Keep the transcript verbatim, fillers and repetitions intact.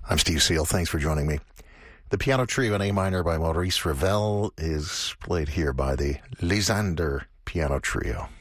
I'm Steve Seal. Thanks for joining me. The piano trio in A minor by Maurice Ravel is played here by the Lysander Piano Trio.